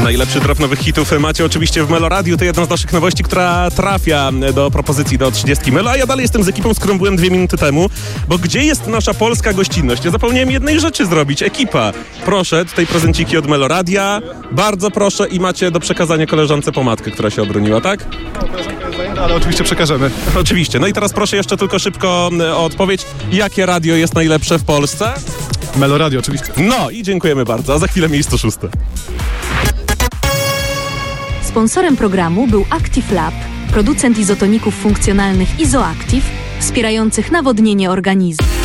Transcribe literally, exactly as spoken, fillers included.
Najlepszy drop nowych hitów macie oczywiście w Melo Radio. To jedna z naszych nowości, która trafia do propozycji do trzydziestki Melo, a ja dalej jestem z ekipą, z którą byłem dwie minuty temu, bo gdzie jest nasza polska gościnność? Ja zapomniałem jednej rzeczy zrobić. Ekipa, proszę, tutaj prezenciki od Melo Radia. Bardzo proszę i macie do przekazania koleżance pomadkę, która się obroniła, tak? No, koleżanka jest zajęta, ale oczywiście przekażemy. Oczywiście. No i teraz proszę jeszcze tylko szybko o odpowiedź. Jakie radio jest najlepsze w Polsce? Melo Radio oczywiście. No i dziękujemy bardzo. A za chwilę miejsce szóste. Sponsorem programu był Active Lab, producent izotoników funkcjonalnych Izoactive, wspierających nawodnienie organizmu.